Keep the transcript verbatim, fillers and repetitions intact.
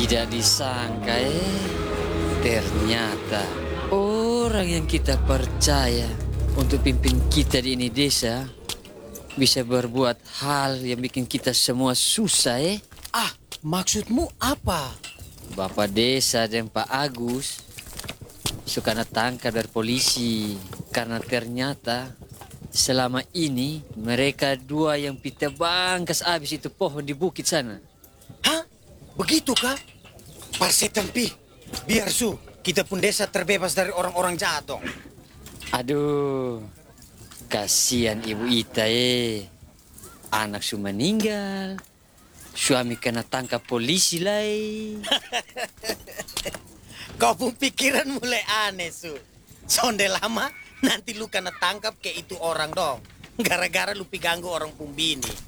Tidak disangka eh, ternyata orang yang kita percaya untuk pimpin kita di ini desa bisa berbuat hal yang bikin kita semua susah eh. Ah, maksudmu apa? Bapak desa dan Pak Agus suka tangkap dari polisi karena ternyata selama ini mereka dua yang pita bangkas habis itu pohon di bukit sana. Hah? Begitu kah? Parsetan pi, biar su, kita pun desa terbebas dari orang-orang jahat dong. Aduh, kasihan Ibu Ita eh. Anak su meninggal, suami kena tangkap polisi lai. Kau pun pikiran mulai aneh su. Sonde lama nanti lu kena tangkap kayak itu orang dong. Gara-gara lu pi ganggu orang pun bini.